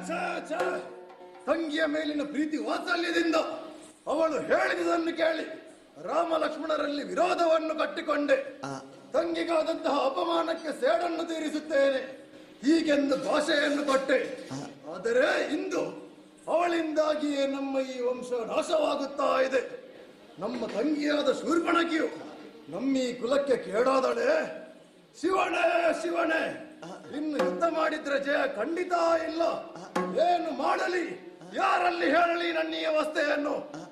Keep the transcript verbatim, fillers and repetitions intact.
ತಂಗಿಯ ಮೇಲಿನ ಪ್ರೀತಿ ವಾತ್ಸಲ್ಯದಿಂದ ಅವಳು ಹೇಳಿದುದನ್ನು ಕೇಳಿ ರಾಮ ಲಕ್ಷ್ಮಣರಲ್ಲಿ ವಿರೋಧವನ್ನು ಕಟ್ಟಿಕೊಂಡೆ. ತಂಗಿಗಾದಂತಹ ಅಪಮಾನಕ್ಕೆ ಸೇಡನ್ನು ತೀರಿಸುತ್ತೇನೆ ಹೀಗೆಂದು ಭಾಷೆಯನ್ನು ಕೊಟ್ಟೆ. ಆದರೆ ಇಂದು ಅವಳಿಂದಾಗಿಯೇ ನಮ್ಮ ಈ ವಂಶ ನಾಶವಾಗುತ್ತಾ ಇದೆ. ನಮ್ಮ ತಂಗಿಯಾದ ಶೂರ್ಪಣಕಿಯು ನಮ್ಮ ಈ ಕುಲಕ್ಕೆ ಕೇಡಾದಳೆ. ಶಿವನೇ ಶಿವನೇ, ಇನ್ನು ಯುದ್ಧ ಮಾಡಿದ್ರೆ ಜಯ ಖಂಡಿತ ಇಲ್ಲ. ಏನು ಮಾಡಲಿ, ಯಾರಲ್ಲಿ ಹೇಳಲಿ ನನ್ನ ಈ ಅವಸ್ಥೆಯನ್ನು?